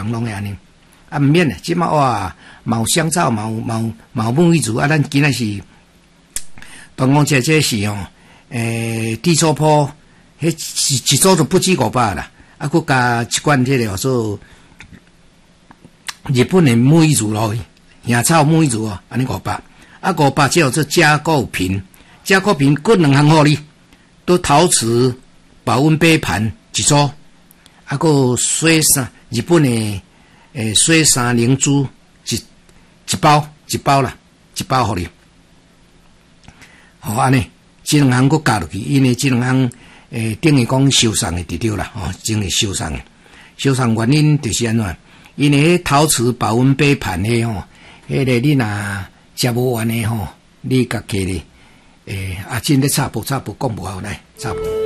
人拢会安尼。啊，毋免诶，即马哇，嘛有香草，嘛有木鱼竹啊，咱今仔是，当讲这是吼，地草铺，迄是一组就不止500啦，啊，佮加一罐迄个说日本诶木鱼竹咯，野草木鱼竹哦，安尼500，啊500叫做加购瓶，加购瓶各2项互你，都陶瓷保温杯盘一组，啊，佮水衫日本诶。水衫灵珠一包啦，一包互你。好安尼，这2项佮加落去，因为这2项等于讲收送诶，对啦，真诶收送诶。收送原因就是安怎？因为陶瓷保温杯盘迄吼，迄个你若食无完诶吼，你家己咧真咧插播讲无好来插播。